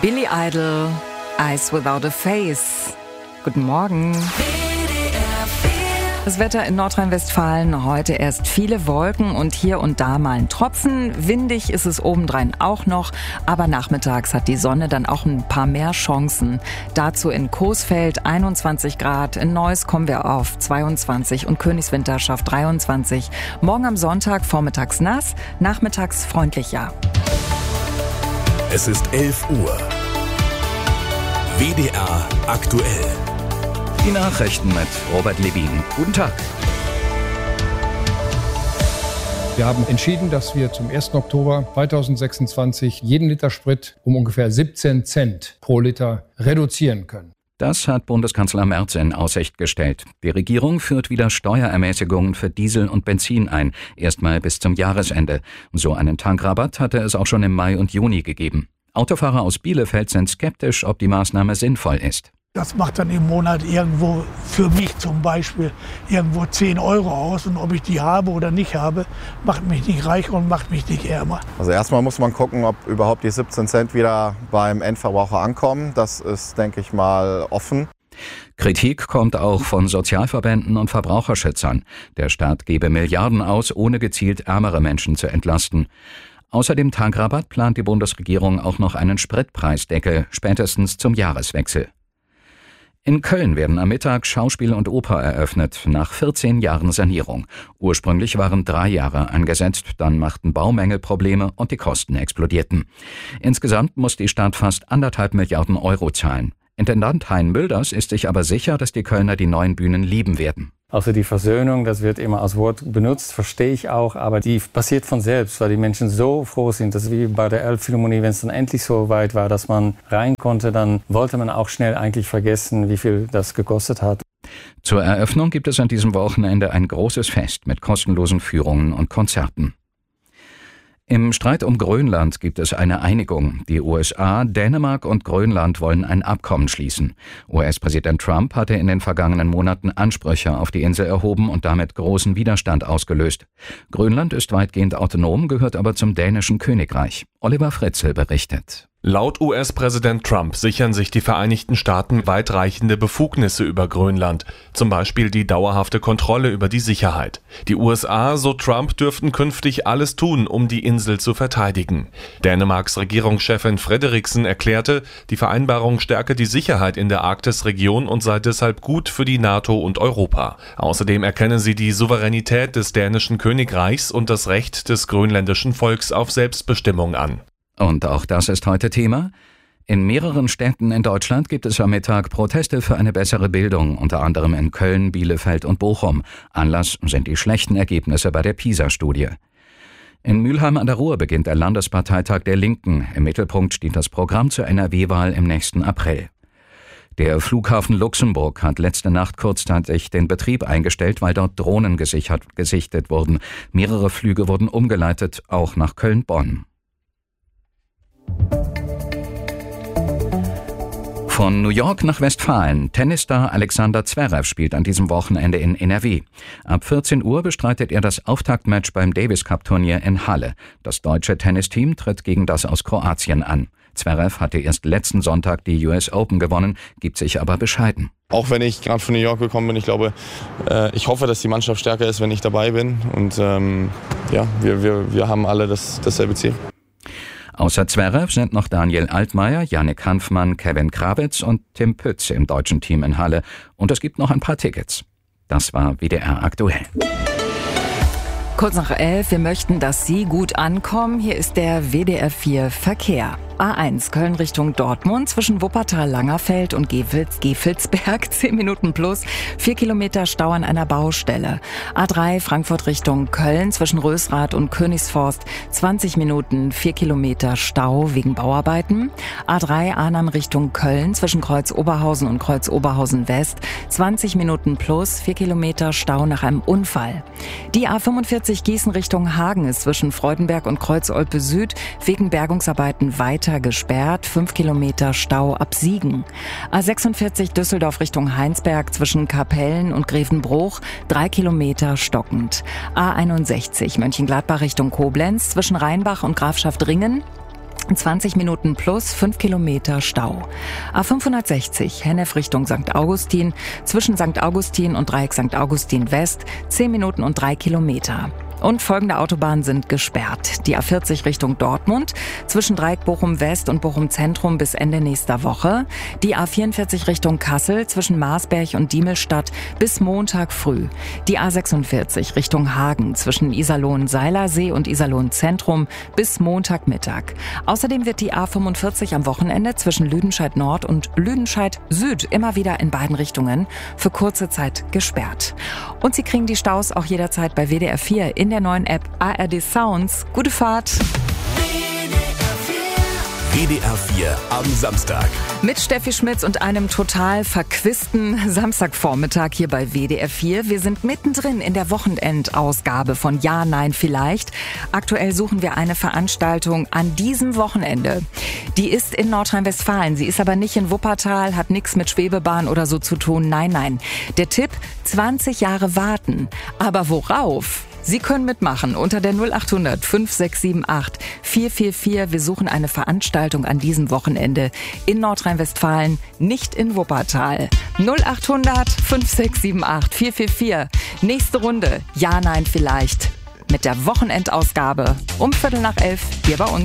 Billy Idol, Eyes Without a Face. Guten Morgen. Das Wetter in Nordrhein-Westfalen heute erst viele Wolken und hier und da mal ein Tropfen. Windig ist es obendrein auch noch, aber nachmittags hat die Sonne dann auch ein paar mehr Chancen. Dazu in Coesfeld 21 Grad, in Neuss kommen wir auf 22 und Königswinterschaft 23. Morgen am Sonntag vormittags nass, nachmittags freundlicher. Es ist 11 Uhr. WDR aktuell. Die Nachrichten mit Robert Levin. Guten Tag. Wir haben entschieden, dass wir zum 1. Oktober 2026 jeden Liter Sprit um ungefähr 17 Cent pro Liter reduzieren können. Das hat Bundeskanzler Merz in Aussicht gestellt. Die Regierung führt wieder Steuerermäßigungen für Diesel und Benzin ein, erstmal bis zum Jahresende. So einen Tankrabatt hatte es auch schon im Mai und Juni gegeben. Autofahrer aus Bielefeld sind skeptisch, ob die Maßnahme sinnvoll ist. Das macht dann im Monat irgendwo für mich zum Beispiel irgendwo 10 Euro aus. Und ob ich die habe oder nicht habe, macht mich nicht reicher und macht mich nicht ärmer. Also erstmal muss man gucken, ob überhaupt die 17 Cent wieder beim Endverbraucher ankommen. Das ist, denke ich mal, offen. Kritik kommt auch von Sozialverbänden und Verbraucherschützern. Der Staat gebe Milliarden aus, ohne gezielt ärmere Menschen zu entlasten. Außer dem Tankrabatt plant die Bundesregierung auch noch einen Spritpreisdeckel, spätestens zum Jahreswechsel. In Köln werden am Mittag Schauspiel und Oper eröffnet, nach 14 Jahren Sanierung. Ursprünglich waren 3 Jahre angesetzt, dann machten Baumängel Probleme und die Kosten explodierten. Insgesamt muss die Stadt fast 1,5 Milliarden Euro zahlen. Intendant Hein Mülders ist sich aber sicher, dass die Kölner die neuen Bühnen lieben werden. Also die Versöhnung, das wird immer als Wort benutzt, verstehe ich auch, aber die passiert von selbst, weil die Menschen so froh sind, dass wie bei der Elbphilharmonie, wenn es dann endlich so weit war, dass man rein konnte, dann wollte man auch schnell eigentlich vergessen, wie viel das gekostet hat. Zur Eröffnung gibt es an diesem Wochenende ein großes Fest mit kostenlosen Führungen und Konzerten. Im Streit um Grönland gibt es eine Einigung. Die USA, Dänemark und Grönland wollen ein Abkommen schließen. US-Präsident Trump hatte in den vergangenen Monaten Ansprüche auf die Insel erhoben und damit großen Widerstand ausgelöst. Grönland ist weitgehend autonom, gehört aber zum dänischen Königreich. Oliver Fritzl berichtet. Laut US-Präsident Trump sichern sich die Vereinigten Staaten weitreichende Befugnisse über Grönland, zum Beispiel die dauerhafte Kontrolle über die Sicherheit. Die USA, so Trump, dürften künftig alles tun, um die Insel zu verteidigen. Dänemarks Regierungschefin Frederiksen erklärte, die Vereinbarung stärke die Sicherheit in der Arktisregion und sei deshalb gut für die NATO und Europa. Außerdem erkenne sie die Souveränität des dänischen Königreichs und das Recht des grönländischen Volks auf Selbstbestimmung an. Und auch das ist heute Thema. In mehreren Städten in Deutschland gibt es am Mittag Proteste für eine bessere Bildung, unter anderem in Köln, Bielefeld und Bochum. Anlass sind die schlechten Ergebnisse bei der PISA-Studie. In Mülheim an der Ruhr beginnt der Landesparteitag der Linken. Im Mittelpunkt steht das Programm zur NRW-Wahl im nächsten April. Der Flughafen Luxemburg hat letzte Nacht kurzzeitig den Betrieb eingestellt, weil dort Drohnen gesichtet wurden. Mehrere Flüge wurden umgeleitet, auch nach Köln-Bonn. Von New York nach Westfalen. Tennisstar Alexander Zverev spielt an diesem Wochenende in NRW. Ab 14 Uhr bestreitet er das Auftaktmatch beim Davis-Cup-Turnier in Halle. Das deutsche Tennisteam tritt gegen das aus Kroatien an. Zverev hatte erst letzten Sonntag die US Open gewonnen, gibt sich aber bescheiden. Auch wenn ich gerade von New York gekommen bin, ich hoffe, dass die Mannschaft stärker ist, wenn ich dabei bin. Und wir haben alle dasselbe Ziel. Außer Zverev sind noch Daniel Altmaier, Yannick Hanfmann, Kevin Krawitz und Tim Pütz im deutschen Team in Halle. Und es gibt noch ein paar Tickets. Das war WDR aktuell. Kurz nach 11, wir möchten, dass Sie gut ankommen. Hier ist der WDR 4 Verkehr. A1 Köln Richtung Dortmund zwischen Wuppertal-Langerfeld und Gevelsberg 10 Minuten plus, 4 Kilometer Stau an einer Baustelle. A3 Frankfurt Richtung Köln zwischen Rösrath und Königsforst 20 Minuten, 4 Kilometer Stau wegen Bauarbeiten. A3 Arnhem Richtung Köln zwischen Kreuz Oberhausen und Kreuz Oberhausen West 20 Minuten plus, 4 Kilometer Stau nach einem Unfall. Die A45 Gießen Richtung Hagen ist zwischen Freudenberg und Kreuz Olpe Süd wegen Bergungsarbeiten weiter gesperrt, 5 Kilometer Stau ab Siegen. A46 Düsseldorf Richtung Heinsberg zwischen Kapellen und Grevenbruch 3 Kilometer stockend. A61 Mönchengladbach Richtung Koblenz zwischen Rheinbach und Grafschaft Ringen 20 Minuten plus 5 Kilometer Stau. A560 Hennef Richtung St. Augustin, zwischen St. Augustin und Dreieck St. Augustin West 10 Minuten und 3 Kilometer. Und folgende Autobahnen sind gesperrt. Die A40 Richtung Dortmund, zwischen Dreieck Bochum West und Bochum Zentrum bis Ende nächster Woche. Die A44 Richtung Kassel, zwischen Marsberg und Diemelstadt bis Montag früh. Die A46 Richtung Hagen, zwischen Iserlohn-Seilersee und Iserlohn-Zentrum bis Montagmittag. Außerdem wird die A45 am Wochenende zwischen Lüdenscheid Nord und Lüdenscheid Süd immer wieder in beiden Richtungen für kurze Zeit gesperrt. Und Sie kriegen die Staus auch jederzeit bei WDR 4 in der neuen App ARD Sounds. Gute Fahrt! WDR 4 am Samstag. Mit Steffi Schmitz und einem total verquisten Samstagvormittag hier bei WDR 4. Wir sind mittendrin in der Wochenendausgabe von Ja, Nein, Vielleicht. Aktuell suchen wir eine Veranstaltung an diesem Wochenende. Die ist in Nordrhein-Westfalen. Sie ist aber nicht in Wuppertal, hat nichts mit Schwebebahn oder so zu tun. Nein, nein. Der Tipp, 20 Jahre warten. Aber worauf? Sie können mitmachen unter der 0800 5678 444. Wir suchen eine Veranstaltung an diesem Wochenende in Nordrhein-Westfalen, nicht in Wuppertal. 0800 5678 444. Nächste Runde. Ja, nein, vielleicht. Mit der Wochenendausgabe um 10:15 hier bei uns.